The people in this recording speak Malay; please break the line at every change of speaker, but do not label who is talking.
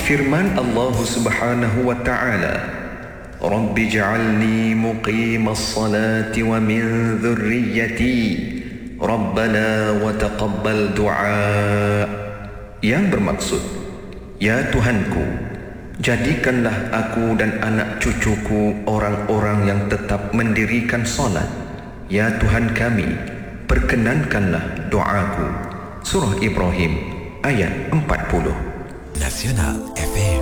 Firman Allah Subhanahu wa taala, Rabbi ja'alni muqimas salati wa min dhurriyyati Rabbana wa taqabbal du'a. Yang bermaksud, ya Tuhanku, jadikanlah aku dan anak cucuku orang-orang yang tetap mendirikan solat. Ya Tuhan kami, perkenankanlah doaku. Surah Ibrahim ayat 40.
Nasional FM.